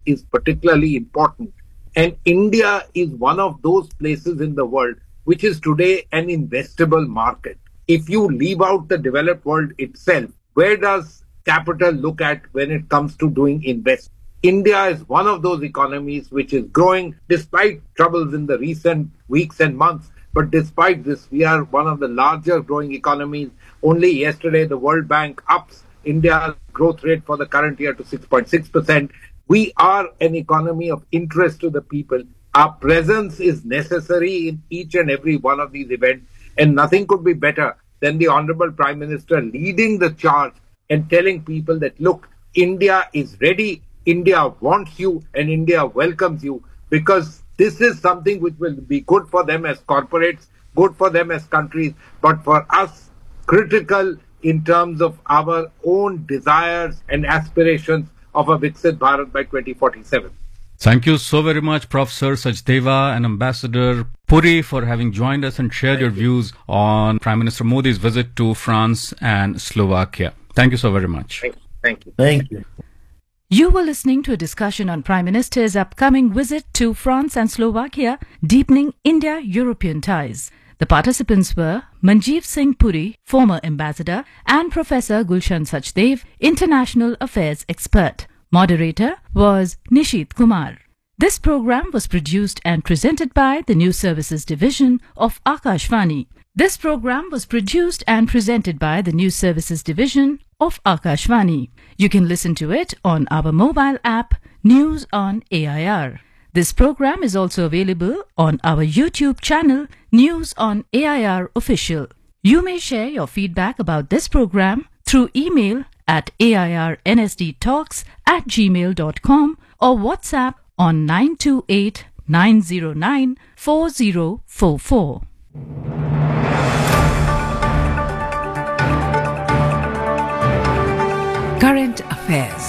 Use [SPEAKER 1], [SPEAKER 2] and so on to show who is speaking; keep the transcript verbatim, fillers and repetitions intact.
[SPEAKER 1] is particularly important. And India is one of those places in the world which is today an investable market. If you leave out the developed world itself, where does capital look at when it comes to doing investment? India is one of those economies which is growing despite troubles in the recent weeks and months. But despite this, we are one of the larger growing economies. Only yesterday, the World Bank ups India's growth rate for the current year to six point six percent. We are an economy of interest to the people. Our presence is necessary in each and every one of these events. And nothing could be better than the Honorable Prime Minister leading the charge and telling people that, look, India is ready. India wants you and India welcomes you, because this is something which will be good for them as corporates, good for them as countries, but for us, critical in terms of our own desires and aspirations of a Viksit Bharat by twenty forty-seven.
[SPEAKER 2] Thank you so very much, Professor Sachdeva and Ambassador Puri, for having joined us and shared your views on Prime Minister Modi's visit to France and Slovakia. Thank you so very much.
[SPEAKER 1] Thank you. Thank you.
[SPEAKER 3] Thank you.
[SPEAKER 4] You were listening to a discussion on Prime Minister's upcoming visit to France and Slovakia, deepening India-European ties. The participants were Manjeev Singh Puri, former ambassador, and Professor Gulshan Sachdev, international affairs expert. Moderator was Nishit Kumar. This program was produced and presented by the News Services Division of Akashvani. This program was produced and presented by the News Services Division of Akashvani. You can listen to it on our mobile app, News on A I R. This program is also available on our YouTube channel, News on A I R Official. You may share your feedback about this program through email at airnsdtalks at gmail dot com or WhatsApp on nine two eight, nine zero nine, four zero four four.
[SPEAKER 5] Current Affairs.